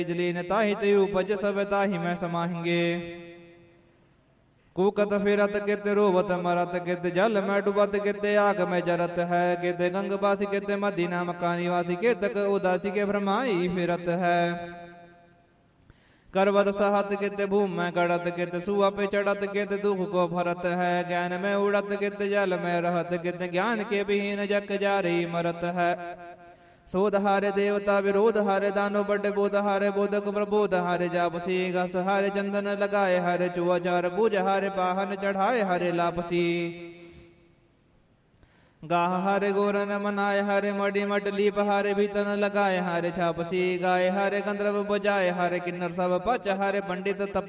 जलीन ताहि ते उपज सब ताहि में समाहिंगे। कूकत फिरत कित रोवत मरत कित जल में डुबत कित आग में जरत है। कित गंगवासी कित मदीना मकानीवासी कितक उदासी के भ्रमाई फिरत है। करवत सहत कित भूम में गड़त कित सुआ पे चढ़त कित दुख को भरत है। ज्ञान में उड़त कित जल में रहत कित ज्ञान के विहीन जग जारी मरत है। सोध हारे देवता विरोध हारे दानो बड़े बोध हारे बोधक प्रबोध हारे जापसी। घस हारे चंदन लगाए हारे चुआचार पूज हारे पाहन चढ़ाए हारे लापसी। गाह हारे गोरन मनाए हारे मड़ी मट लीप हारे भीतन लगाए हारे छापसी। गाय हारे गंधर्व बजाए हारे किन्नर सब पच हारे पंडित तप